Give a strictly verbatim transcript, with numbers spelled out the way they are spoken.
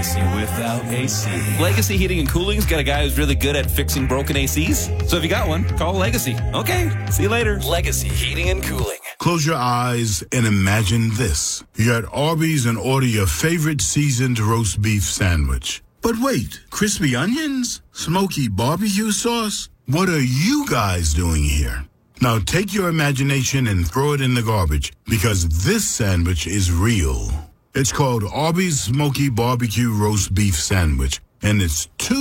Legacy without A C. Legacy Heating and Cooling's got a guy who's really good at fixing broken A Cs. So if you got one, call Legacy. Okay, see you later. Legacy Heating and Cooling. Close your eyes and imagine this. You're at Arby's and order your favorite seasoned roast beef sandwich. But wait, crispy onions? Smoky barbecue sauce? What are you guys doing here? Now take your imagination and throw it in the garbage, because this sandwich is real. It's called Arby's Smoky Barbecue Roast Beef Sandwich, and it's two